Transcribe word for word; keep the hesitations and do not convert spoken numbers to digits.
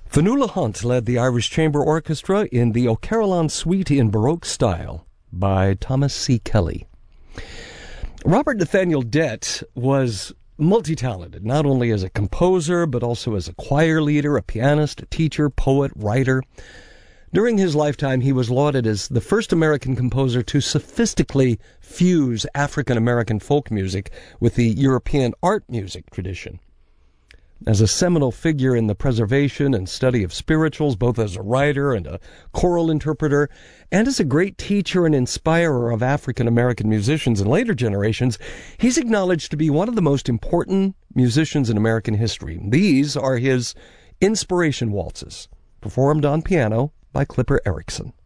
Fionnuala Hunt led the Irish Chamber Orchestra in the O'Carolan Suite in Baroque style by Thomas C. Kelly. Robert Nathaniel Dett was multi-talented, not only as a composer, but also as a choir leader, a pianist, a teacher, poet, writer. During his lifetime, he was lauded as the first American composer to sophistically fuse African-American folk music with the European art music tradition. As a seminal figure in the preservation and study of spirituals, both as a writer and a choral interpreter, and as a great teacher and inspirer of African-American musicians in later generations, he's acknowledged to be one of the most important musicians in American history. These are his inspiration waltzes, performed on piano by Clipper Erickson.